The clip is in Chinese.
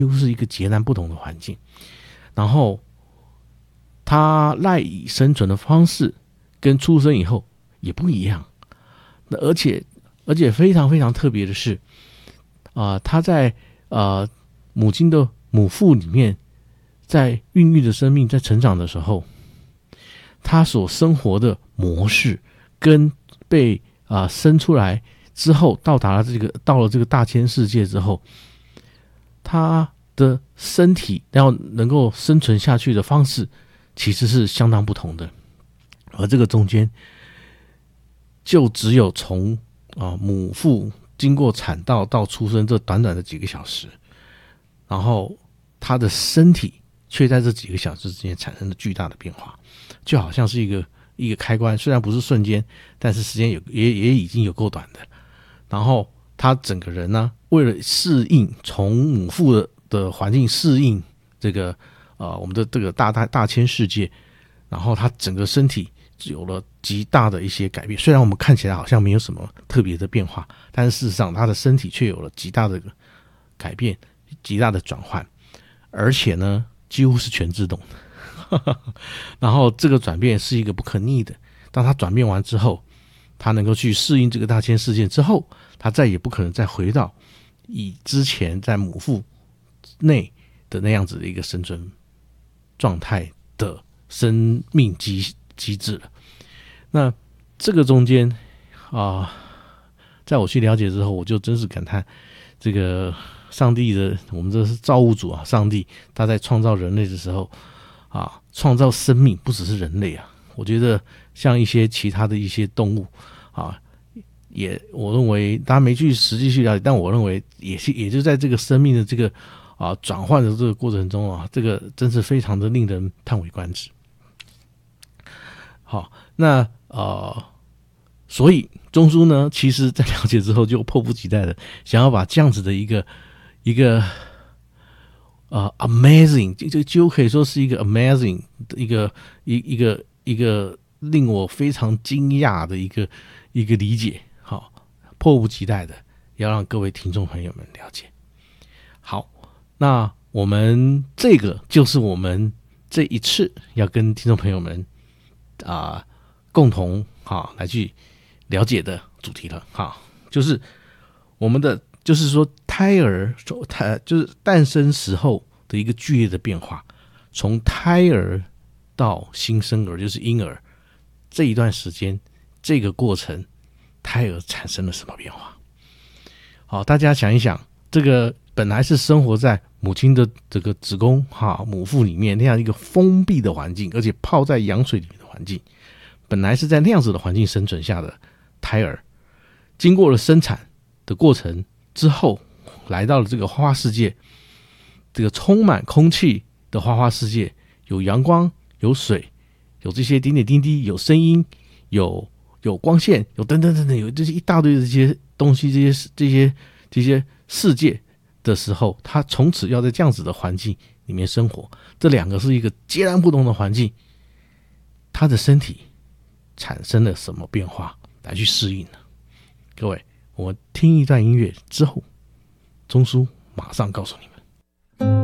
又是一个截然不同的环境，然后他赖以生存的方式跟出生以后也不一样。而且非常非常特别的是，他在母亲的母腹里面，在孕育的生命在成长的时候，他所生活的模式跟被生出来之后，到了这个大千世界之后，他的身体要能够生存下去的方式其实是相当不同的。而这个中间就只有从母腹经过产道到出生这短短的几个小时，然后他的身体却在这几个小时之间产生了巨大的变化，就好像是一个开关，虽然不是瞬间，但是时间也已经有够短的。然后他整个人呢，为了适应从母腹的环境适应这个我们的这个大千世界，然后他整个身体有了极大的一些改变。虽然我们看起来好像没有什么特别的变化，但是事实上他的身体却有了极大的改变，极大的转换，而且呢几乎是全自动的然后这个转变是一个不可逆的，当他转变完之后，他能够去适应这个大千世界之后，他再也不可能再回到以之前在母腹内的那样子的一个生存状态的生命机制了。那这个中间在我去了解之后，我就真是感叹这个上帝的，我们这是造物主上帝他在创造人类的时候创造生命不只是人类我觉得像一些其他的一些动物我认为大家没去实际去了解，但我认为也就在这个生命的这个转换的这个过程中这个真是非常的令人叹为观止。好，那所以中枢呢，其实在了解之后就迫不及待的想要把这样子的一个amazing， 就可以说是一个 amazing 的一个令我非常惊讶的一个理解，迫不及待的要让各位听众朋友们了解。好，那我们这个就是我们这一次要跟听众朋友们共同来去了解的主题了就是我们的就是说胎儿就是诞生时候的一个剧烈的变化，从胎儿到新生儿就是婴儿这一段时间，这个过程胎儿产生了什么变化。好，大家想一想，这个本来是生活在母亲的这个子宫母腹里面那样一个封闭的环境，而且泡在羊水里面的环境，本来是在那样子的环境生存下的胎儿，经过了生产的过程之后，来到了这个花花世界，这个充满空气的花花世界，有阳光，有水，有这些点点滴滴，有声音，有光线，有等等等等，有这些一大堆的这些东西，这些世界的时候，他从此要在这样子的环境里面生活，这两个是一个截然不同的环境，他的身体产生了什么变化来去适应呢？各位，我听一段音乐之后，中枢马上告诉你们。